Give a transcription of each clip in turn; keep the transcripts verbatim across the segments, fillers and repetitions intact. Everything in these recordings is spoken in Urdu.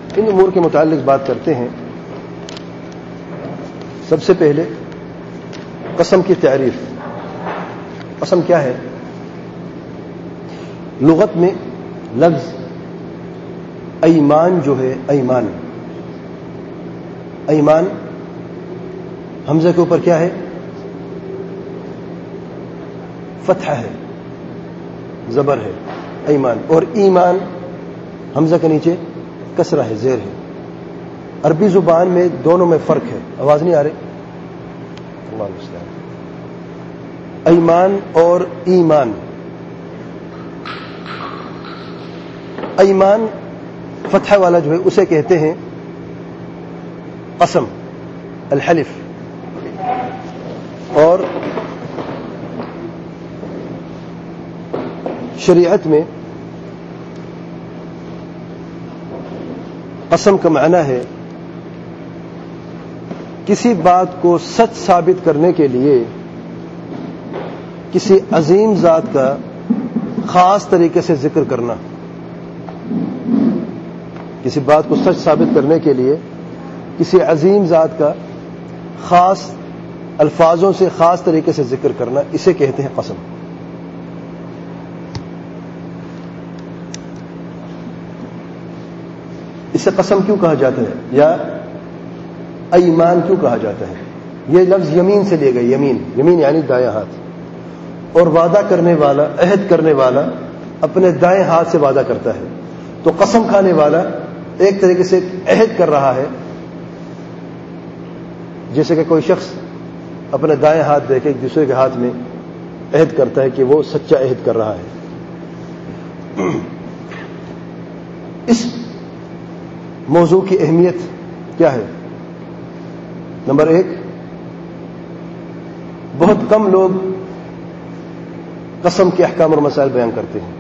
ان امور کے متعلق بات کرتے ہیں. سب سے پہلے قسم کی تعریف. قسم کیا ہے؟ لغت میں لفظ ایمان جو ہے، ایمان ایمان حمزہ کے اوپر کیا ہے؟ فتحہ ہے، زبر ہے، ایمان. اور ایمان حمزہ کے نیچے کسرہ ہے، زیر ہے. عربی زبان میں دونوں میں فرق ہے. آواز نہیں آ رہی؟ اللہ المستعان. ایمان اور ایمان. ایمان فتح والا جو ہے اسے کہتے ہیں قسم، الحلف. اور شریعت میں قسم کا معنی ہے کسی بات کو سچ ثابت کرنے کے لیے کسی عظیم ذات کا خاص طریقے سے ذکر کرنا. کسی بات کو سچ ثابت کرنے کے لیے کسی عظیم ذات کا خاص الفاظوں سے خاص طریقے سے ذکر کرنا، اسے کہتے ہیں قسم. اسے قسم کیوں کہا جاتا ہے یا ایمان کیوں کہا جاتا ہے؟ یہ لفظ یمین سے لے گئے. یمین یمین یعنی دایاں ہاتھ. اور وعدہ کرنے والا، عہد کرنے والا اپنے دائیں ہاتھ سے وعدہ کرتا ہے. تو قسم کھانے والا ایک طریقے سے عہد کر رہا ہے، جیسے کہ کوئی شخص اپنے دائیں ہاتھ دے کے ایک دوسرے کے ہاتھ میں عہد کرتا ہے کہ وہ سچا عہد کر رہا ہے. اس موضوع کی اہمیت کیا ہے؟ نمبر ایک، بہت کم لوگ قسم کے احکام اور مسائل بیان کرتے ہیں.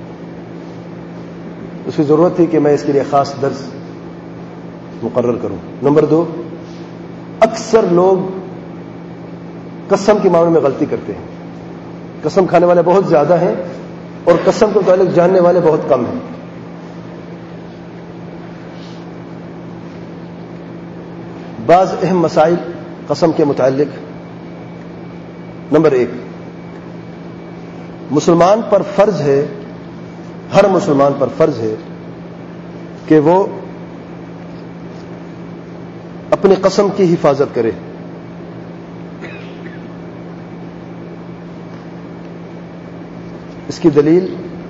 اس کی ضرورت تھی کہ میں اس کے لیے خاص درس مقرر کروں. نمبر دو، اکثر لوگ قسم کے معاملے میں غلطی کرتے ہیں. قسم کھانے والے بہت زیادہ ہیں اور قسم کے متعلق جاننے والے بہت کم ہیں. بعض اہم مسائل قسم کے متعلق. نمبر ایک، مسلمان پر فرض ہے، ہر مسلمان پر فرض ہے کہ وہ اپنی قسم کی حفاظت کرے. اس کی دلیل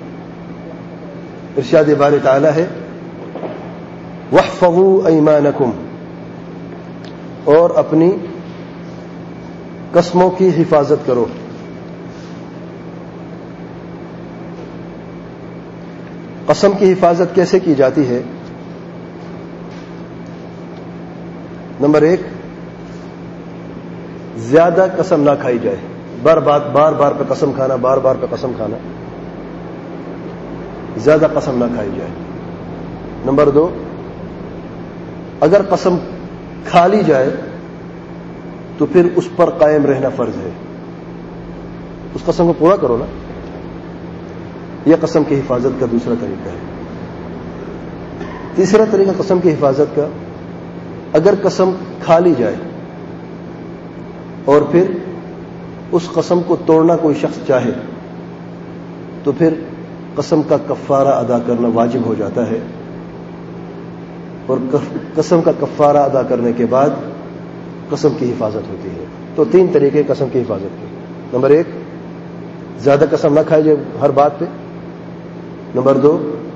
ارشاد باری تعالی ہے وَاحْفَظُوا أَيْمَانَكُمْ، اور اپنی قسموں کی حفاظت کرو. قسم کی حفاظت کیسے کی جاتی ہے؟ نمبر ایک، زیادہ قسم نہ کھائی جائے. بار بار بار بار پہ قسم کھانا، بار بار پہ قسم کھانا، زیادہ قسم نہ کھائی جائے. نمبر دو، اگر قسم کھا لی جائے تو پھر اس پر قائم رہنا فرض ہے. اس قسم کو پورا کرو نا. یہ قسم کی حفاظت کا دوسرا طریقہ ہے. تیسرا طریقہ قسم کی حفاظت کا، اگر قسم کھا لی جائے اور پھر اس قسم کو توڑنا کوئی شخص چاہے تو پھر قسم کا کفارہ ادا کرنا واجب ہو جاتا ہے. اور قسم کا کفارہ ادا کرنے کے بعد قسم کی حفاظت ہوتی ہے. تو تین طریقے قسم کی حفاظت کے. نمبر ایک، زیادہ قسم نہ کھائی جائے ہر بات پہ. نمبر دو،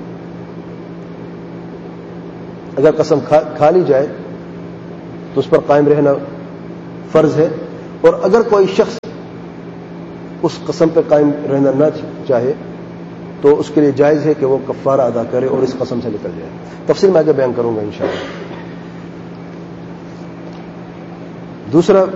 اگر قسم کھا, کھا لی جائے تو اس پر قائم رہنا فرض ہے. اور اگر کوئی شخص اس قسم پہ قائم رہنا نہ چاہے تو اس کے لیے جائز ہے کہ وہ کفارہ ادا کرے اور اس قسم سے نکل جائے. تفصیل میں آگے بیان کروں گا انشاءاللہ. دوسرا